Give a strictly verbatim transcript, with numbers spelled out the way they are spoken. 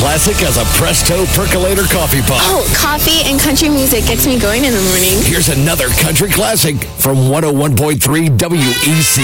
classic as a Presto Percolator coffee pot. Oh, coffee and country music gets me going in the morning. Here's another country classic from one oh one point three W E C.